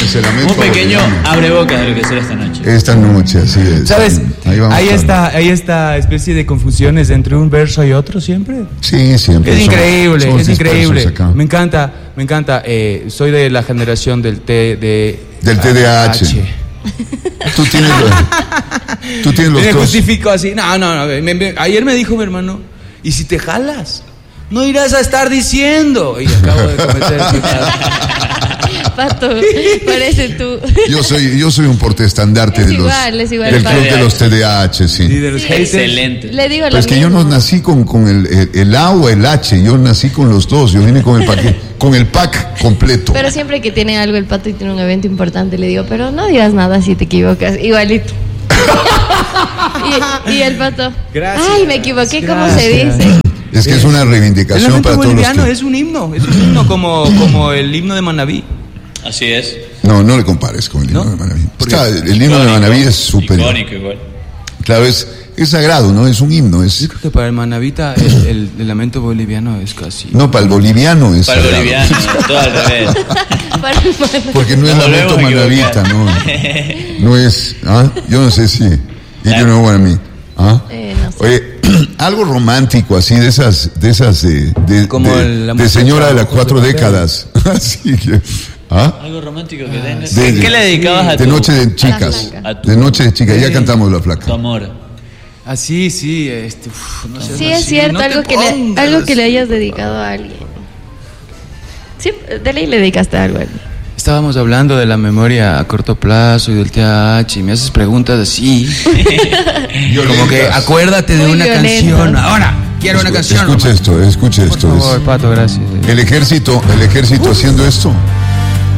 Ese lamento un pequeño boliviano. abre boca de lo que será esta noche. Esta noche, así es. ¿Sabes? Ahí Hay esta especie de confusiones entre un verso y otro siempre. Sí, siempre. Es increíble, somos es increíble. dispersos acá. Me encanta. Soy de la generación del Del TDAH. Tú tienes los Me dos. justifico así. No. Ayer me dijo mi hermano, ¿y si te jalas? No irás a estar diciendo. Y acabo de cometer el pecado. Pato, parece tú. Yo soy un portaestandarte Es de igual, los es igual, del Pablo. club de los TDAH, Y sí. de los haters. Excelente. Le digo Pero es que yo no nací con el A o el H, yo nací con los dos, yo vine con el paquete, con el pack completo. Pero siempre que tiene algo el Pato y tiene un evento importante, le digo, pero no digas nada si te equivocas. Igualito. y el Pato. Gracias. Ay, me equivoqué, ¿cómo se Gracias. dice? Es que es una El reivindicación lamento para todos los boliviano que... es un himno como el himno de Manabí. Así es. No le compares con el himno ¿No? de Manabí. ¿Por Está, qué? el himno de Manabí es superior. Icónico igual. Claro, es sagrado, ¿no? Es un himno. Yo creo que para el manabita el lamento boliviano es casi... No, para el boliviano es Para el sagrado. boliviano, todo al revés. Para el Pato. Porque no es Nos lamento volvemos a manabita, equivocar. no es... ¿ah? Yo no sé si... Y yo no want me. ¿Ah? No sé. Oye, algo romántico así de esas Como la de señora de las muchacha 4 ojos de décadas. Así que... ¿ah? Algo romántico que tengas. De- ¿Qué le dedicabas a De tu, noche de chicas. flaca. a tu- De noche de chicas. Ya cantamos la tu flaca. amor? Sí, no sé. Sí, es cierto, algo que le hayas dedicado a alguien. Sí, de ley le dedicaste algo a alguien. Estábamos hablando de la memoria a corto plazo y del TDAH y me haces preguntas así. Como que acuérdate de Muy una violentas. canción. Ahora, quiero una canción. Escucha esto, escucha Por esto. favor, Pato, gracias. El ejército haciendo esto